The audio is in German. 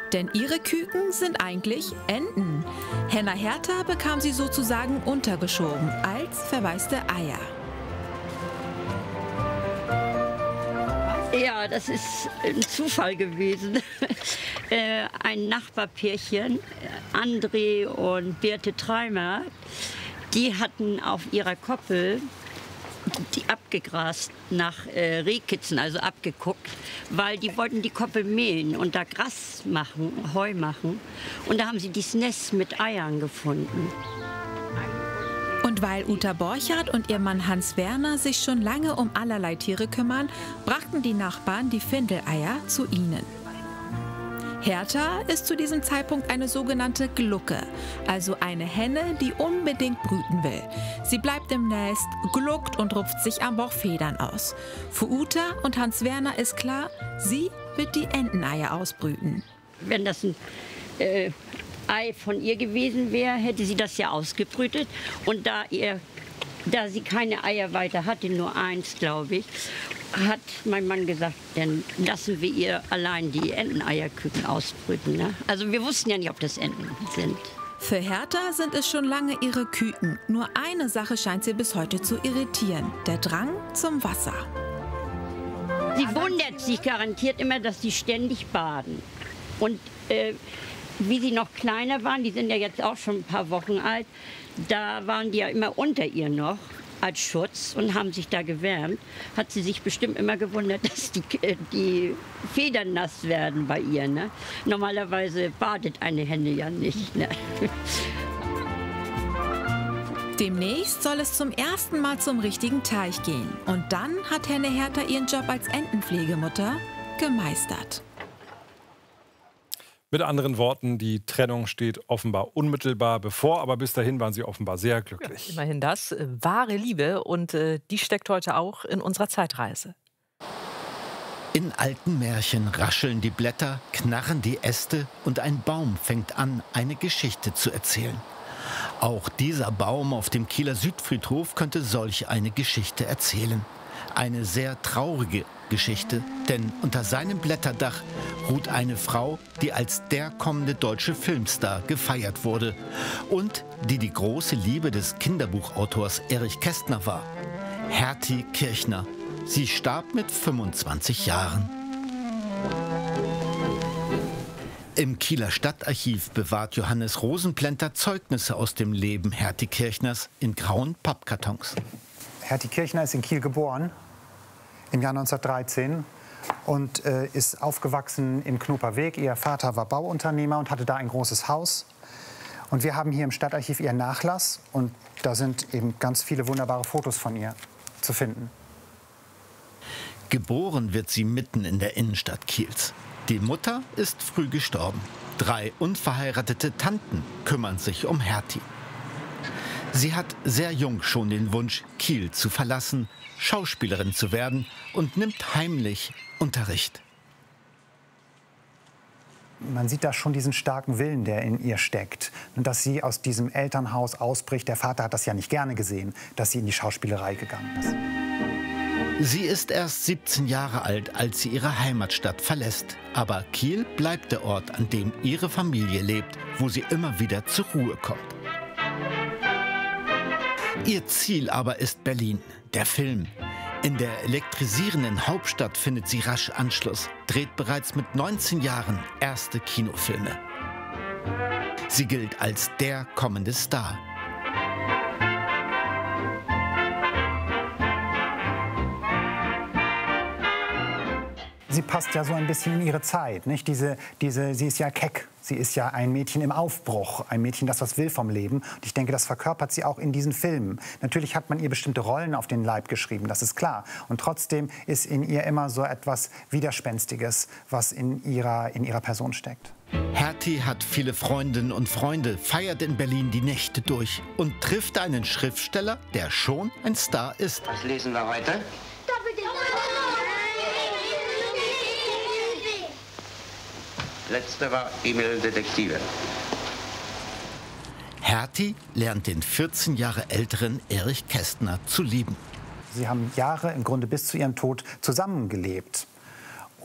Denn ihre Küken sind eigentlich Enten. Henna Hertha bekam sie sozusagen untergeschoben als verwaiste Eier. Ja, das ist ein Zufall gewesen. Ein Nachbarpärchen, André und Birte Treimer, die hatten auf ihrer Koppel die abgegrast nach Rehkitzen, also abgeguckt, weil die wollten die Koppel mähen und da Gras machen, Heu machen. Und da haben sie dieses Nest mit Eiern gefunden. Und weil Uta Borchardt und ihr Mann Hans Werner sich schon lange um allerlei Tiere kümmern, brachten die Nachbarn die Findeleier zu ihnen. Hertha ist zu diesem Zeitpunkt eine sogenannte Glucke, also eine Henne, die unbedingt brüten will. Sie bleibt im Nest, gluckt und rupft sich am Bauch Federn aus. Für Uta und Hans Werner ist klar, sie wird die Enteneier ausbrüten. Wenn das ein Ei von ihr gewesen wäre, hätte sie das ja ausgebrütet. Und da sie keine Eier weiter hatte, nur eins, glaube ich, hat mein Mann gesagt, dann lassen wir ihr allein die Enteneierküken ausbrüten. Ne? Also wir wussten ja nicht, ob das Enten sind. Für Hertha sind es schon lange ihre Küken. Nur eine Sache scheint sie bis heute zu irritieren: der Drang zum Wasser. Sie wundert sich garantiert immer, dass sie ständig baden. Und wie sie noch kleiner waren, die sind ja jetzt auch schon ein paar Wochen alt, da waren die ja immer unter ihr noch als Schutz und haben sich da gewärmt, hat sie sich bestimmt immer gewundert, dass die Federn nass werden bei ihr. Ne? Normalerweise badet eine Henne ja nicht. Ne? Demnächst soll es zum ersten Mal zum richtigen Teich gehen. Und dann hat Henne Hertha ihren Job als Entenpflegemutter gemeistert. Mit anderen Worten, die Trennung steht offenbar unmittelbar bevor, aber bis dahin waren sie offenbar sehr glücklich. Ja, immerhin das. Wahre Liebe und die steckt heute auch in unserer Zeitreise. In alten Märchen rascheln die Blätter, knarren die Äste und ein Baum fängt an, eine Geschichte zu erzählen. Auch dieser Baum auf dem Kieler Südfriedhof könnte solch eine Geschichte erzählen. Eine sehr traurige Geschichte, denn unter seinem Blätterdach ruht eine Frau, die als der kommende deutsche Filmstar gefeiert wurde und die die große Liebe des Kinderbuchautors Erich Kästner war. Hertie Kirchner. Sie starb mit 25 Jahren. Im Kieler Stadtarchiv bewahrt Johannes Rosenplenter Zeugnisse aus dem Leben Hertie Kirchners in grauen Pappkartons. Hertie Kirchner ist in Kiel geboren, im Jahr 1913, und ist aufgewachsen in Knoperweg. Ihr Vater war Bauunternehmer und hatte da ein großes Haus. Und wir haben hier im Stadtarchiv ihren Nachlass und da sind eben ganz viele wunderbare Fotos von ihr zu finden. Geboren wird sie mitten in der Innenstadt Kiels. Die Mutter ist früh gestorben. 3 unverheiratete Tanten kümmern sich um Hertie. Sie hat sehr jung schon den Wunsch, Kiel zu verlassen, Schauspielerin zu werden und nimmt heimlich Unterricht. Man sieht da schon diesen starken Willen, der in ihr steckt. Und dass sie aus diesem Elternhaus ausbricht. Der Vater hat das ja nicht gerne gesehen, dass sie in die Schauspielerei gegangen ist. Sie ist erst 17 Jahre alt, als sie ihre Heimatstadt verlässt. Aber Kiel bleibt der Ort, an dem ihre Familie lebt, wo sie immer wieder zur Ruhe kommt. Ihr Ziel aber ist Berlin, der Film. In der elektrisierenden Hauptstadt findet sie rasch Anschluss, dreht bereits mit 19 Jahren erste Kinofilme. Sie gilt als der kommende Star. Sie passt ja so ein bisschen in ihre Zeit, nicht? Sie ist ja keck, sie ist ja ein Mädchen im Aufbruch, ein Mädchen, das was will vom Leben. Und ich denke, das verkörpert sie auch in diesen Filmen. Natürlich hat man ihr bestimmte Rollen auf den Leib geschrieben, das ist klar. Und trotzdem ist in ihr immer so etwas Widerspenstiges, was in ihrer Person steckt. Hertie hat viele Freundinnen und Freunde, feiert in Berlin die Nächte durch und trifft einen Schriftsteller, der schon ein Star ist. Was lesen wir heute? Letzte war Emil Detektive. Hertie lernt den 14 Jahre älteren Erich Kästner zu lieben. Sie haben Jahre, im Grunde bis zu ihrem Tod, zusammengelebt.